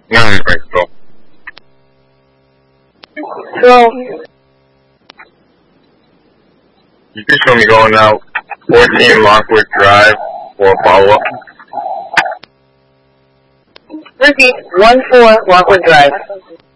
No, I don't think so. So, You can show me going out 14 Lockwood Drive for a follow-up. repeat, 14 Lockwood Drive.